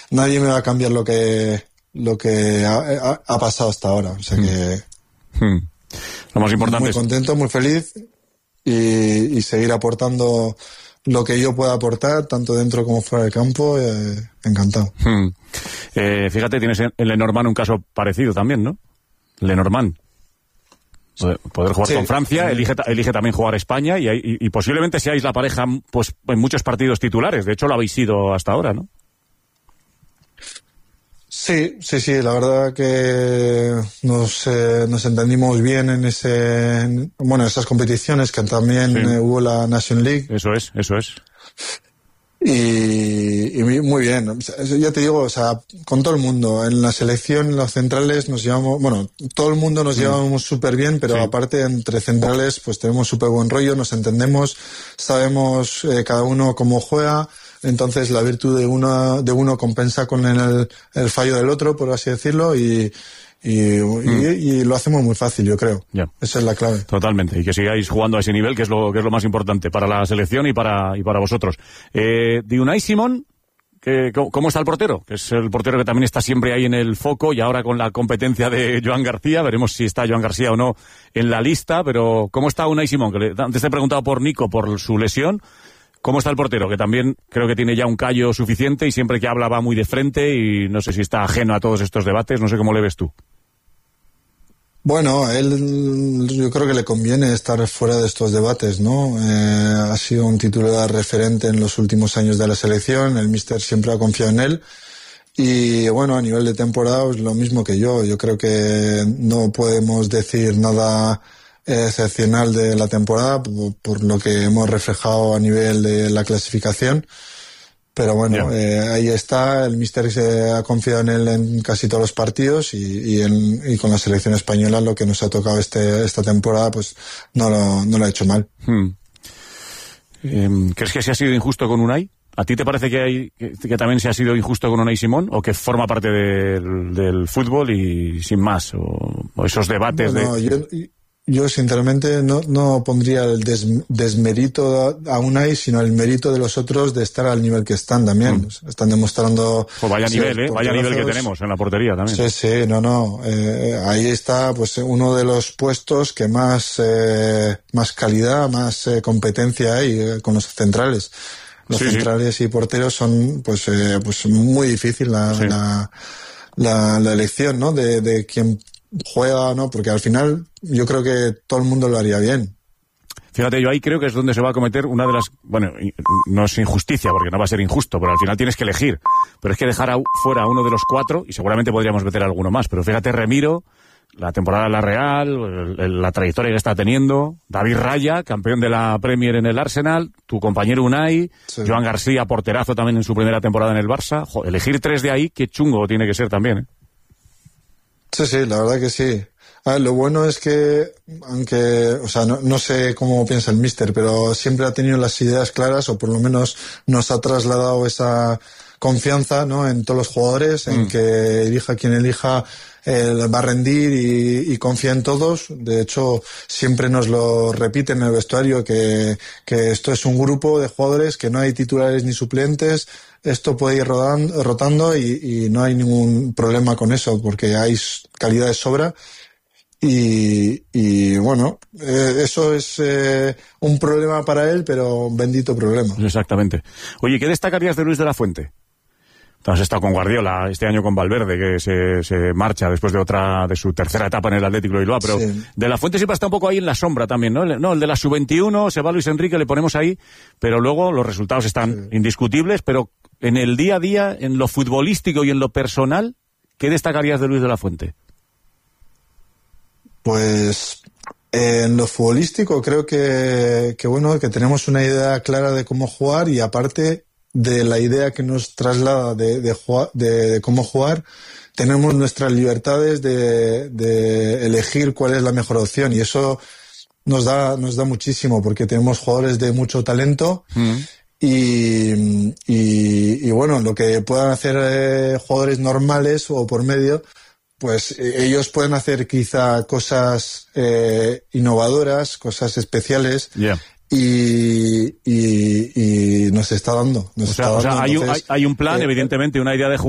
nadie me va a cambiar lo que ha pasado hasta ahora. O sea que lo más importante muy contento, muy feliz y seguir aportando lo que yo pueda aportar, tanto dentro como fuera del campo, encantado. Fíjate, tienes en Lenormand un caso parecido también, ¿no? Lenormand. Poder jugar con Francia, elige también jugar España y posiblemente seáis la pareja pues en muchos partidos titulares. De hecho, lo habéis sido hasta ahora, ¿no? Sí, la verdad que nos entendimos bien en esas competiciones, que también hubo la Nation League. Eso es. Y muy bien. O sea, ya te digo, o sea, con todo el mundo, en la selección, en los centrales nos llevamos, todo el mundo nos llevamos súper bien, pero aparte entre centrales pues tenemos súper buen rollo, nos entendemos, sabemos cada uno cómo juega. Entonces la virtud de uno compensa con el fallo del otro, por así decirlo, y lo hacemos muy fácil, yo creo. Esa es la clave. Totalmente, y que sigáis jugando a ese nivel, que es lo más importante para la selección y para vosotros. De Unai Simón, ¿cómo está el portero? Que es el portero que también está siempre ahí en el foco, y ahora con la competencia de Joan García, veremos si está Joan García o no en la lista, pero ¿cómo está Unai Simón? Que antes te he preguntado por Nico, por su lesión. ¿Cómo está el portero? Que también creo que tiene ya un callo suficiente y siempre que habla va muy de frente y no sé si está ajeno a todos estos debates, no sé cómo le ves tú. Bueno, a él yo creo que le conviene estar fuera de estos debates, ¿no? Ha sido un titular referente en los últimos años de la selección, el míster siempre ha confiado en él y bueno, a nivel de temporada es lo mismo que yo creo que no podemos decir nada excepcional de la temporada por lo que hemos reflejado a nivel de la clasificación, pero bueno, ahí está, el míster se ha confiado en él en casi todos los partidos y con la selección española lo que nos ha tocado esta temporada pues no lo ha hecho mal. ¿Crees que se ha sido injusto con Unai? ¿A ti te parece que también se ha sido injusto con Unai Simón o que forma parte del fútbol y sin más? O esos debates Yo sinceramente no pondría el desmérito a Unai, sino el mérito de los otros de estar al nivel que están también. Están demostrando... Pues vaya nivel que tenemos en la portería también. Sí, ahí está pues uno de los puestos que más calidad, más competencia hay con los centrales. Los centrales y porteros son pues muy difícil la elección, ¿no? De quién juega, ¿no? Porque al final yo creo que todo el mundo lo haría bien. Fíjate, yo ahí creo que es donde se va a cometer una de las... Bueno, no es injusticia, porque no va a ser injusto, pero al final tienes que elegir. Pero es que dejar fuera a uno de los cuatro, y seguramente podríamos meter a alguno más, pero fíjate, Remiro, la temporada de la Real, la trayectoria que está teniendo, David Raya, campeón de la Premier en el Arsenal, tu compañero Unai, Joan García, porterazo también en su primera temporada en el Barça. Elegir tres de ahí, qué chungo tiene que ser también, ¿eh? Sí, la verdad que sí. Lo bueno es que, aunque, o sea, no sé cómo piensa el míster, pero siempre ha tenido las ideas claras, o por lo menos nos ha trasladado esa confianza, ¿no? En todos los jugadores, en que elija quien elija, va a rendir y confía en todos. De hecho, siempre nos lo repite en el vestuario que esto es un grupo de jugadores, que no hay titulares ni suplentes. Esto puede ir rotando y no hay ningún problema con eso, porque hay calidad de sobra. Y bueno, eso es un problema para él, pero un bendito problema. Exactamente. Oye, ¿qué destacarías de Luis de la Fuente? Has estado con Guardiola, este año con Valverde, que se marcha después de su tercera etapa en el Atlético de Bilbao, pero de la Fuente siempre está un poco ahí en la sombra también, ¿no? El de la sub-21, se va Luis Enrique, le ponemos ahí, pero luego los resultados están indiscutibles, pero en el día a día, en lo futbolístico y en lo personal, ¿qué destacarías de Luis de la Fuente? Pues en lo futbolístico creo que tenemos una idea clara de cómo jugar, y aparte de la idea que nos traslada de cómo jugar, tenemos nuestras libertades de elegir cuál es la mejor opción, y eso nos da muchísimo, porque tenemos jugadores de mucho talento. Y bueno, lo que puedan hacer jugadores normales o por medio, pues ellos pueden hacer quizá cosas innovadoras, cosas especiales. Y nos está dando. O sea, hay un plan, evidentemente, una idea de jugar.